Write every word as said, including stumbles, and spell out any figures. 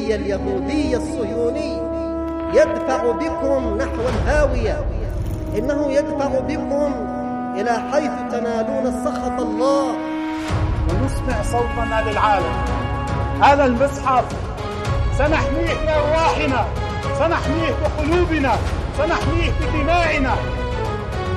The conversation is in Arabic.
الفكري اليهودي الصهيوني يدفع بكم نحو الهاوية. إنه يدفع بكم إلى حيث تنالون سخط الله. ونسمع صوتنا للعالم. هذا المصحف سنحميه بأرواحنا، سنحميه بقلوبنا، سنحميه بدمائنا.